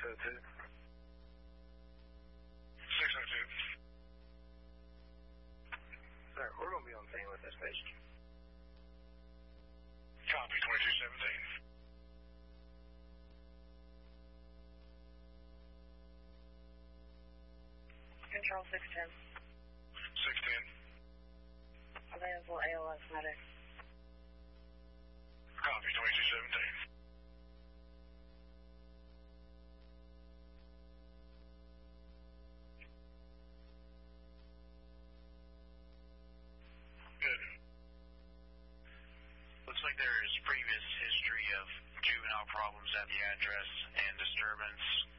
602. 602. Sir, we're going to be on scene with this patient. Copy, 2217. Control 610. 610. Available ALS medic. Copy, 2217. Good. Looks like there is previous history of juvenile problems at the address and disturbance